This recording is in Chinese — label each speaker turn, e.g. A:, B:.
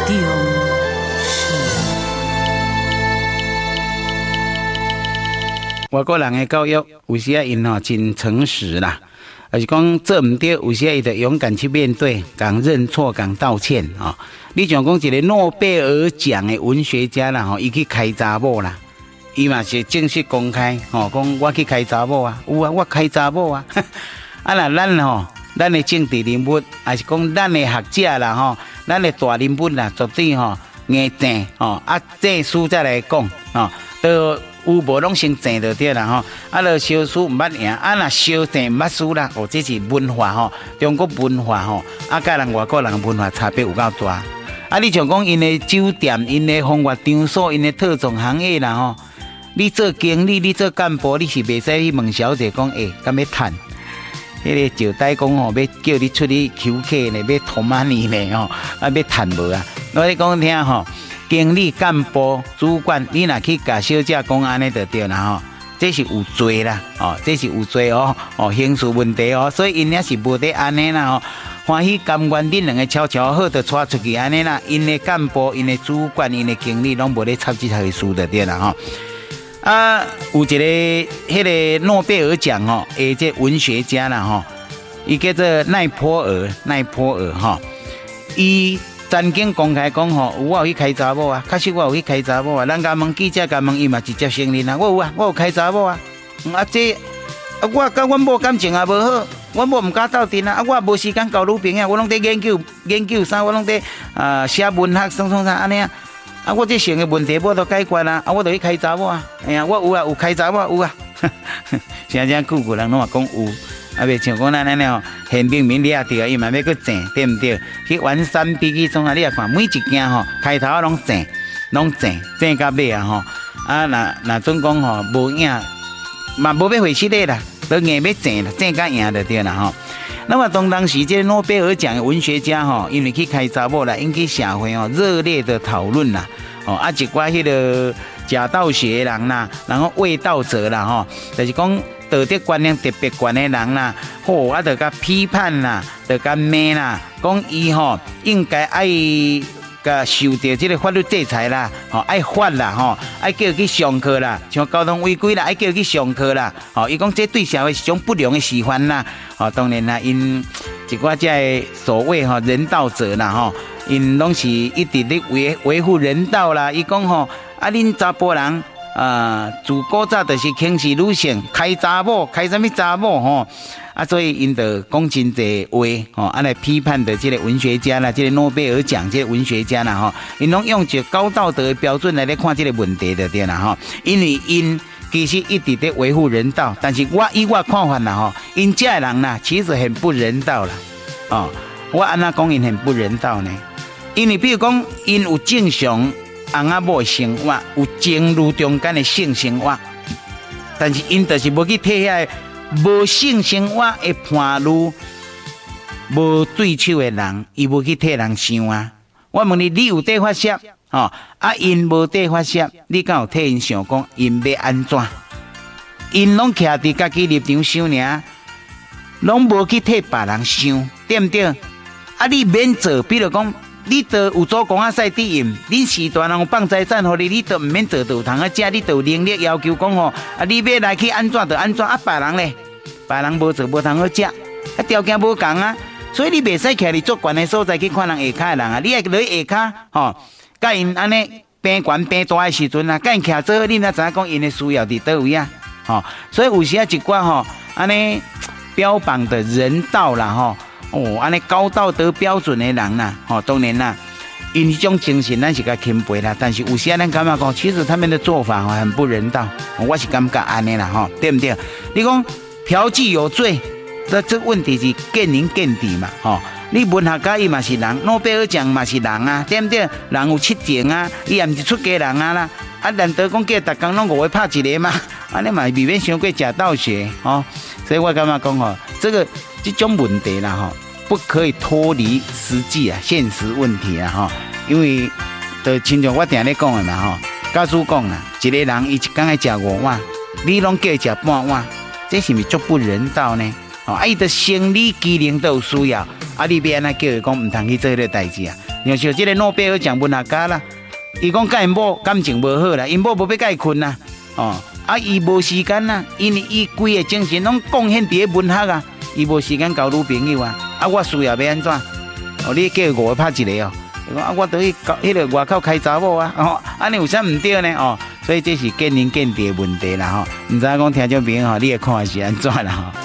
A: 外国人的教育有时啊，因真诚实啦，而是讲做唔对，有时伊就勇敢去面对，讲认错，讲道歉啊。你像讲一个诺贝尔奖的文学家啦，伊去开查某啦，伊嘛是正式公开讲我去开查某啊，有啊，我开查某啊。啊那咱的政治人物，还是讲咱的学者啦咱的大人物啦，绝对硬正这书再来讲都。有无拢先正就对啦啊，就烧书唔捌赢，啊，若烧正唔捌输啦。这是文化中国文化甲人外国人文化差别有够大。啊，你像讲因的酒店、因的风月场所、因的特种行业啦你做经理、你做干部，你是袂使去问小姐讲敢要趁？迄个招待讲要叫你出去求客呢，要托满你呢要趁无啊？我咧讲听经理、干部、主管，你若去甲小姐讲安尼就对啦这是有罪啦这是有罪刑事问题所以因也是无得安尼啦欢喜甘愿恁两个悄悄好就带出去安尼啦，因的干部、因的主管、因的经理拢无咧插这回事就对啦有一个迄个诺贝尔奖这文学家啦伊叫做奈波尔伊曾经公开讲我有去开查某啊，确实我有去开查某啊。人家问记者，甲问伊嘛直接承认啊，我有啊，我有开查某啊。我甲阮某感情也无好，阮某唔敢斗阵啊。我无时间交女朋友，我拢在研究啥，我拢在写文学啥安尼啊。我这性的问题我都解决啦，我就去开查某啊。哎呀，我有啊，有开查某有啊。真正句人拢话讲有。袂像讲咱安尼现明明你也对，伊嘛要去正，对唔对？去玩3比去种你也看每一件开头拢正到尾啊那总讲无影嘛无要回失的啦，都硬要正啦，正到赢就对啦那么当时这诺贝尔奖的文学家因为去开查某啦，引起社会热烈的讨论啦一寡迄个假道学的人啦，然后卫道者啦就是讲。道德观念特别悬的人啦，就甲批判啦，就甲骂啦，讲伊应该爱甲受到这个法律制裁啦，爱罚啦，爱叫去上课啦，像交通违规啦，爱叫去上课啦，伊讲这对社会是种不良的示范啦，当然啦，因一寡这所谓人道者啦，因拢是一直咧维护人道啦，伊讲恁查甫人。自古早就是轻视女性，开查某，开什么查某所以因就讲真济话来批判的这个文学家啦，这个诺贝尔奖这个文学家啦因拢用一个高道德的标准来看这个问题的对啦因为因其实一直在维护人道，但是以我看法啦因这的人啦其实很不人道啦我安那讲因很不人道呢？因为比如讲因有正常。翁仔某生活有情侣中间的性生活，但是因就是无去替遐无性生活的伴侣、无对手的人，伊无去替人想啊。我问你，你有在发泄因无在发泄，你敢有替因想讲因要安怎？因拢徛伫家己立场想尔，拢无去替别人想，对不对？你免做，比如讲。你都有做公仔赛底任，恁时段人放财产互你都唔免做，就有通啊食，你都有能力要求讲你要来去安怎就安怎别人咧，别人无做无通好食，条件无共啊，所以你袂使徛伫足悬的所在去看人下骹的人啊，你爱落去下骹甲因安尼病悬病大的时阵啊，甲因徛做好，你哪知影讲因的需要伫倒位啊？所以有时一寡安尼标榜的人道啦安尼高道德标准的人啦，当然啦，因这种精神咱是甲钦佩啦。但是有些人感觉讲，其实他们的做法很不人道，我是感觉安尼啦，对不对？你讲嫖妓有罪，这问题是见仁见智嘛，你文学家伊嘛是人，诺贝尔奖嘛是人啊，对不对？人有七情啊，伊也不是出家人啊啦，难得讲叫逐工拢5个拍一个嘛，安尼嘛未免伤过假道学所以我感觉讲这种问题啦不可以脱离实际啊，现实问题啊因为就亲像我定咧讲的嘛假使讲啦，一个人伊一天爱食5碗，你拢叫伊食半碗，这是咪足不人道呢？伊的生理机能都有需要，你要安怎叫伊讲唔通去做迄个代志啊？ 像这个诺贝尔奖文学家啦，伊讲甲因某感情无好啦，因某无要甲伊困啦，伊无时间啦，因为伊规个精神拢贡献伫文学啊，伊无时间交女朋友啊，我需要要安怎？你叫我拍一个我倒去迄个外口开查某啊，安尼有啥唔对呢？所以这是见仁见智的问题啦，毋知影讲听众朋友你的看法是安怎啦？